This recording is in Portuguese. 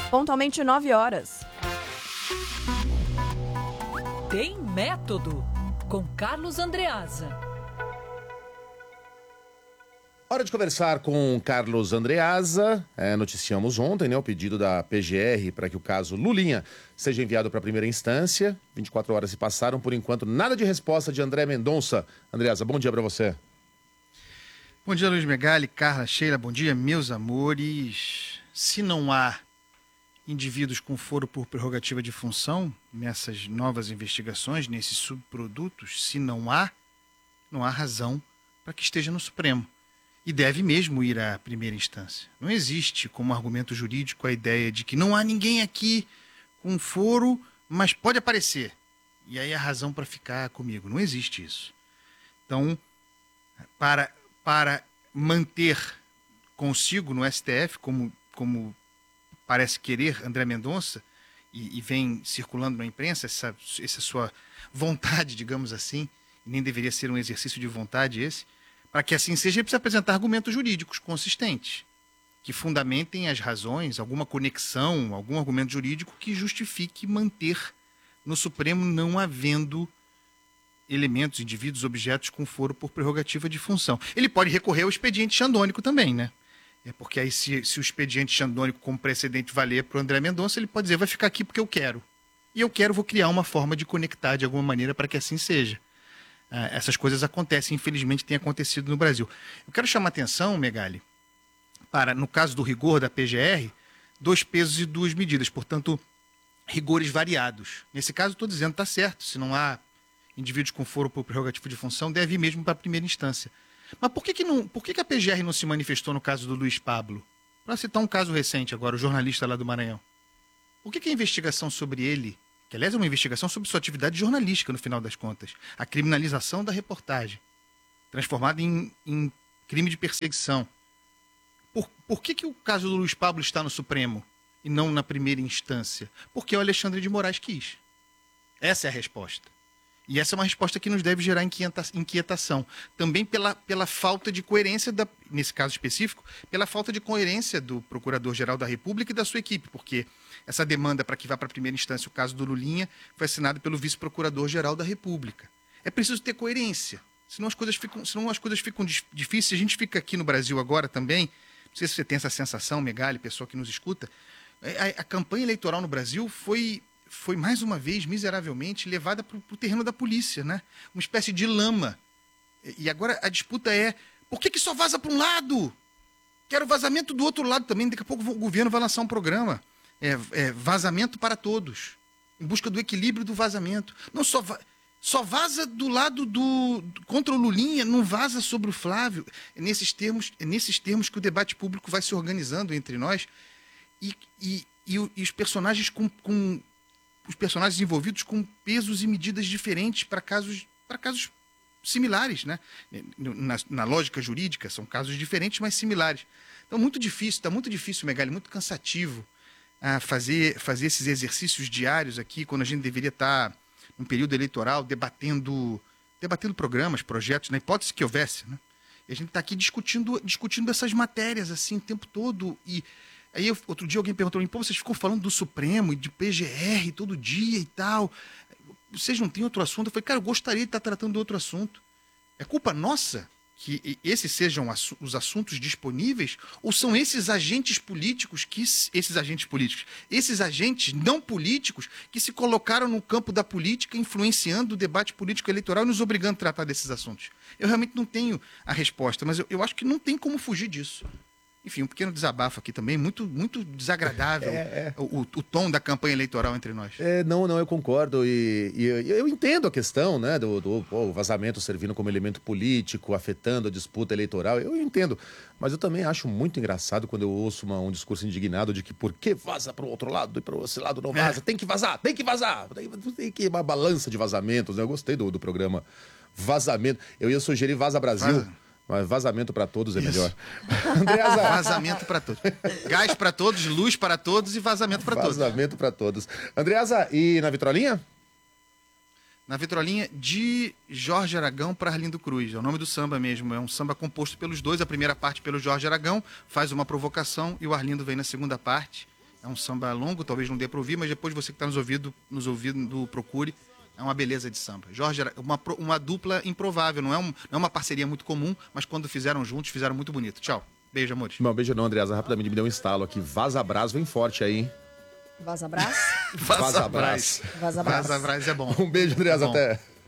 Pontualmente 9 horas. Tem Método, com Carlos Andreasa. Hora de conversar com Carlos Andreasa. Noticiamos ontem, o pedido da PGR para que o caso Lulinha seja enviado para a primeira instância. 24 horas se passaram, por enquanto, nada de resposta de André Mendonça. Andreasa, bom dia para você. Bom dia, Luiz Megali, Carla, Sheila, bom dia, meus amores. Se não há indivíduos com foro por prerrogativa de função nessas novas investigações, nesses subprodutos, se não há razão para que esteja no Supremo. E deve mesmo ir à primeira instância. Não existe como argumento jurídico a ideia de que não há ninguém aqui com foro, mas pode aparecer. E aí a razão para ficar comigo. Não existe isso. Então, para manter consigo no STF, como parece querer André Mendonça, e vem circulando na imprensa essa sua vontade, digamos assim, e nem deveria ser um exercício de vontade esse, para que assim seja, ele precisa apresentar argumentos jurídicos consistentes, que fundamentem as razões, alguma conexão, algum argumento jurídico que justifique manter no Supremo não havendo elementos, indivíduos, objetos com foro por prerrogativa de função. Ele pode recorrer ao expediente xandônico também, né? Porque aí se o expediente xandônico como precedente valer para o André Mendonça, ele pode dizer, vai ficar aqui porque eu quero. E eu quero, vou criar uma forma de conectar de alguma maneira para que assim seja. Essas coisas acontecem, infelizmente tem acontecido no Brasil. Eu quero chamar a atenção, Megali, para, no caso do rigor da PGR, 2 pesos e 2 medidas, portanto, rigores variados. Nesse caso, estou dizendo, está certo, se não há indivíduos com foro por prerrogativa de função, deve ir mesmo para a primeira instância. Mas por que a PGR não se manifestou no caso do Luiz Pablo? Para citar um caso recente agora, o jornalista lá do Maranhão. Por que a investigação sobre ele, que aliás é uma investigação sobre sua atividade jornalística no final das contas, a criminalização da reportagem, transformada em crime de perseguição. Por que o caso do Luiz Pablo está no Supremo e não na primeira instância? Porque o Alexandre de Moraes quis. Essa é a resposta. E essa é uma resposta que nos deve gerar inquietação. Também pela falta de coerência, nesse caso específico, pela falta de coerência do Procurador-Geral da República e da sua equipe, porque essa demanda para que vá para a primeira instância o caso do Lulinha foi assinada pelo Vice-Procurador-Geral da República. É preciso ter coerência, senão as coisas ficam difíceis. A gente fica aqui no Brasil agora também, não sei se você tem essa sensação, Megali, pessoa que nos escuta, a campanha eleitoral no Brasil foi mais uma vez, miseravelmente, levada para o terreno da polícia, né? Uma espécie de lama. E agora a disputa é, por que só vaza para um lado? Quero vazamento do outro lado também. Daqui a pouco o governo vai lançar um programa. Vazamento para todos. Em busca do equilíbrio do vazamento. Não só vaza do lado contra o Lulinha, não vaza sobre o Flávio. É nesses termos que o debate público vai se organizando entre nós. E os personagens os personagens envolvidos com pesos e medidas diferentes para casos similares, né? Na lógica jurídica, são casos diferentes, mas similares. Então, está muito difícil, Megali, muito cansativo fazer esses exercícios diários aqui, quando a gente deveria estar, num período eleitoral, debatendo programas, projetos, na hipótese que houvesse, né? E a gente está aqui discutindo essas matérias assim o tempo todo. E aí, outro dia alguém perguntou para mim, vocês ficam falando do Supremo e de PGR todo dia e tal. Vocês não têm outro assunto? Eu falei, cara, eu gostaria de estar tratando de outro assunto. É culpa nossa que esses sejam os assuntos disponíveis? Ou são esses agentes não políticos que se colocaram no campo da política, influenciando o debate político eleitoral e nos obrigando a tratar desses assuntos? Eu realmente não tenho a resposta, mas eu acho que não tem como fugir disso. Enfim, um pequeno desabafo aqui também, muito, muito desagradável o tom da campanha eleitoral entre nós. Não, eu concordo e eu entendo a questão, né, do vazamento servindo como elemento político, afetando a disputa eleitoral, eu entendo, mas eu também acho muito engraçado quando eu ouço um discurso indignado de que por que vaza para o outro lado e para esse lado não vaza, tem que vazar, tem que uma balança de vazamentos, né? Eu gostei do programa Vazamento, eu ia sugerir Vaza Brasil. Mas vazamento para todos é melhor. Andreasa. Vazamento para todos. Gás para todos, luz para todos e vazamento para todos. Vazamento para todos. Andreasa, e na vitrolinha? Na vitrolinha de Jorge Aragão para Arlindo Cruz. É o nome do samba mesmo. É um samba composto pelos dois. A primeira parte pelo Jorge Aragão, faz uma provocação e o Arlindo vem na segunda parte. É um samba longo, talvez não dê para ouvir, mas depois você que está nos ouvindo, procure. É uma beleza de samba. Jorge era uma dupla improvável, não é uma parceria muito comum, mas quando fizeram juntos, fizeram muito bonito. Tchau. Beijo, amores. Não, beijo não, Andreasa. Rapidamente me deu um estalo aqui. Vaza Brás vem forte aí, hein? Vaza Brás? Vaza Brás. Vaza Brás. Vaza Brás é bom. Um beijo, Andreasa. É bom. Até.